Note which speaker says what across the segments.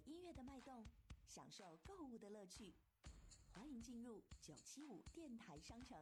Speaker 1: 音乐的脉动，享受购物的乐趣。欢迎进入975电台商城。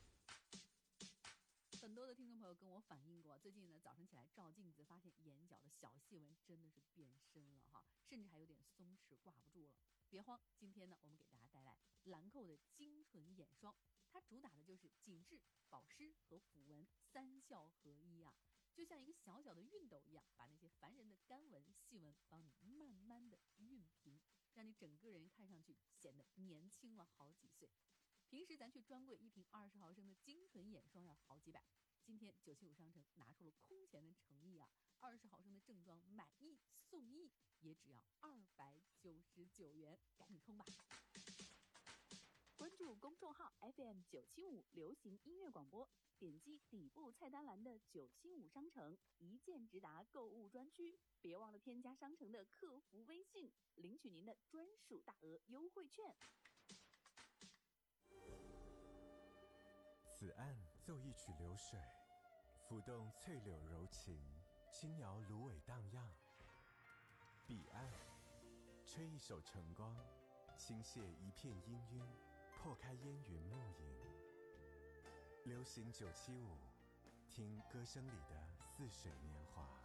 Speaker 2: 很多的听众朋友跟我反映过，最近呢早晨起来照镜子，发现眼角的小细纹真的是变深了哈，甚至还有点松弛挂不住了。别慌，今天呢我们给大家带来兰蔻的精纯眼霜，它主打的就是紧致、保湿和抚纹三效合一啊，就像一个小小的熨斗一样，把那些烦人的干纹、细纹帮你慢慢的熨平，让你整个人看上去显得年轻了好几岁。平时咱去专柜一瓶20毫升的精纯眼霜要好几百，今天975商城拿出了空前的诚意啊！20毫升的正装买1送1，也只要299元，赶紧冲吧！关注公众号 FM975 流行音乐广播，点击底部菜单栏的975商城，一键直达购物专区。别忘了添加商城的客服微信，领取您的专属大额优惠券。
Speaker 3: 此岸奏一曲流水，抚动翠柳柔情，轻摇芦苇荡漾；彼岸吹一首晨光，倾泻一片氤氲，破开烟云暮影。流行975，听歌声里的似水年华。